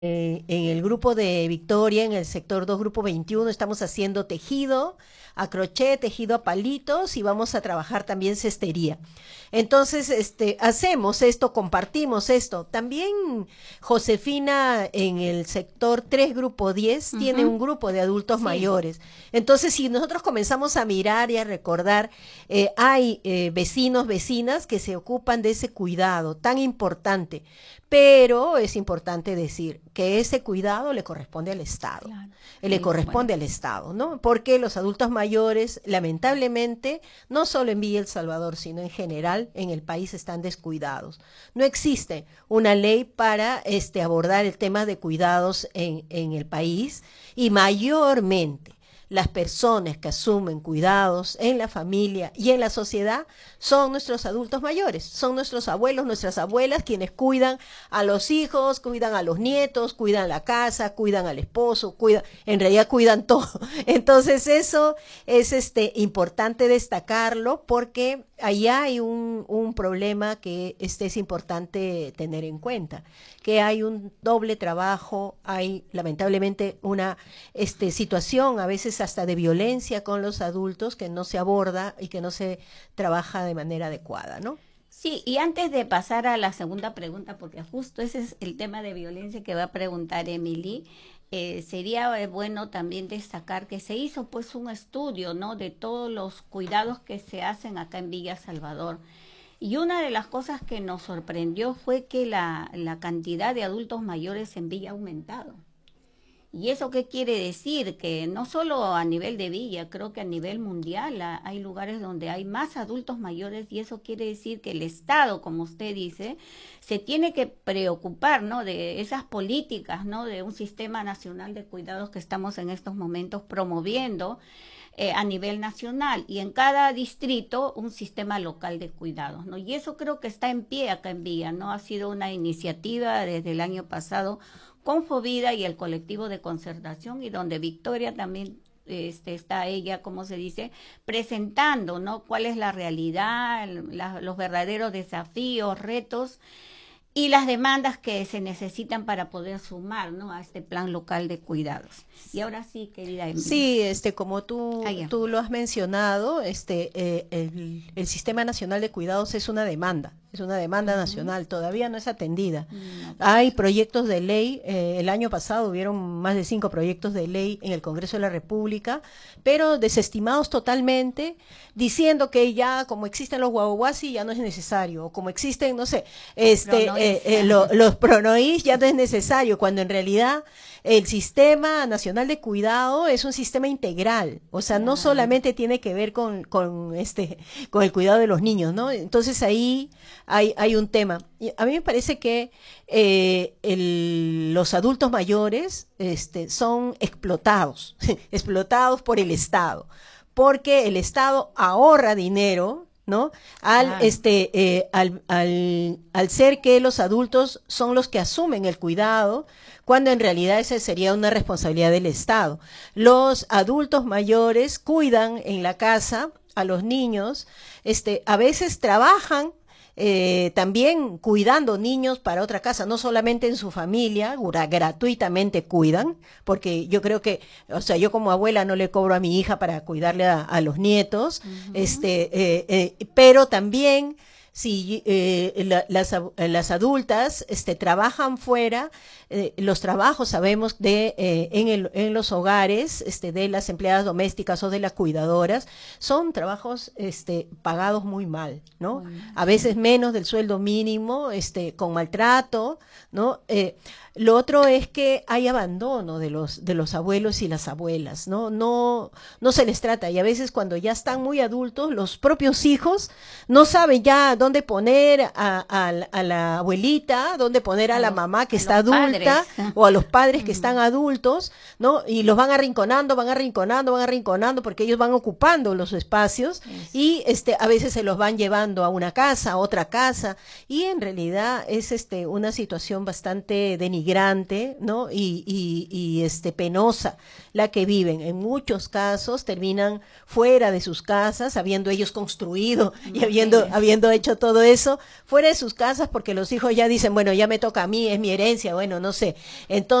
En el grupo de Victoria, en el sector 2, grupo 21, estamos haciendo tejido a crochet, tejido a palitos y vamos a trabajar también cestería. Entonces, hacemos esto, compartimos esto. También Josefina en el sector 3, grupo 10, tiene un grupo de adultos Sí, mayores. Entonces, si nosotros comenzamos a mirar y a recordar, hay vecinos, vecinas que se ocupan de ese cuidado tan importante, pero es importante decir que ese cuidado le corresponde al Estado, claro. le Bueno, corresponde al Estado, ¿no? Porque los adultos mayores, lamentablemente, no solo en Villa El Salvador, sino en general, en el país están descuidados. No existe una ley para abordar el tema de cuidados en el país y mayormente las personas que asumen cuidados en la familia y en la sociedad son nuestros adultos mayores, son nuestros abuelos, nuestras abuelas, quienes cuidan a los hijos, cuidan a los nietos, cuidan la casa, cuidan al esposo, cuidan, en realidad cuidan todo. Entonces eso es importante destacarlo porque ahí hay un problema que es importante tener en cuenta, que hay un doble trabajo, hay lamentablemente una situación a veces hasta de violencia con los adultos que no se aborda y que no se trabaja de manera adecuada, ¿no? sí, y antes de pasar a la segunda pregunta, porque justo ese es el tema de violencia que va a preguntar Emily, sería bueno también destacar que se hizo pues un estudio, ¿no? De todos los cuidados que se hacen acá en Villa Salvador. Y una de las cosas que nos sorprendió fue que la cantidad de adultos mayores en Villa ha aumentado. ¿Y eso qué quiere decir? Que no solo a nivel de Villa, creo que a nivel mundial hay lugares donde hay más adultos mayores y eso quiere decir que el Estado, como usted dice, se tiene que preocupar, ¿no? De esas políticas, ¿no? De un sistema nacional de cuidados que estamos en estos momentos promoviendo a nivel nacional y en cada distrito un sistema local de cuidados, ¿no? Y eso creo que está en pie acá en Villa, ¿no? Ha sido una iniciativa desde el año pasado con Fovida y el colectivo de concertación y donde Victoria también está ella, como se dice, presentando, ¿no? Cuál es la realidad, los verdaderos desafíos, retos y las demandas que se necesitan para poder sumar, ¿no? A este plan local de cuidados. Y ahora sí, querida Emily. Sí, como Allá. tú lo has mencionado, el Sistema Nacional de Cuidados es una demanda Ujú. nacional, todavía no es atendida. No, Hay pues. proyectos de ley, el año pasado hubieron más de 5 proyectos de ley en el Congreso de la República, pero desestimados totalmente, diciendo que ya como existen los guaguasi ya no es necesario, o como existen, no sé, Pronois. los pronoís ya no es necesario, cuando en realidad el Sistema Nacional de Cuidado es un sistema integral, o sea, no Claro. solamente tiene que ver con el cuidado de los niños, ¿no? Entonces ahí hay un tema. Y a mí me parece que los adultos mayores son explotados, explotados por el Estado, porque el Estado ahorra dinero, ¿no? Claro. Al ser que los adultos son los que asumen el cuidado, cuando en realidad esa sería una responsabilidad del Estado. Los adultos mayores cuidan en la casa a los niños, a veces trabajan también cuidando niños para otra casa, no solamente en su familia, gratuitamente cuidan, porque yo creo que, o sea, yo como abuela no le cobro a mi hija para cuidarle a los nietos, Ujú. pero también si las adultas trabajan fuera, los trabajos sabemos en los hogares de las empleadas domésticas o de las cuidadoras son trabajos pagados muy mal, ¿no? Muy mal, A sí. veces menos del sueldo mínimo, con maltrato, ¿no? Lo otro es que hay abandono de los abuelos y las abuelas, ¿no? No se les trata y a veces cuando ya están muy adultos, los propios hijos no saben ya dónde poner a la abuelita, dónde poner a la mamá que A está los padres. adulta o a los padres que están Ujú. adultos, ¿no? Y los van arrinconando, van arrinconando, van arrinconando porque ellos van ocupando los espacios Eso. y a veces se los van llevando a una casa, a otra casa y en realidad es una situación bastante denigrante, ¿no? Penosa la que viven. En muchos casos terminan fuera de sus casas, habiendo ellos construido y Imagínense. habiendo hecho hecho todo eso fuera de sus casas porque los hijos ya dicen, bueno, ya me toca a mí, es mi herencia, bueno, no sé. Entonces,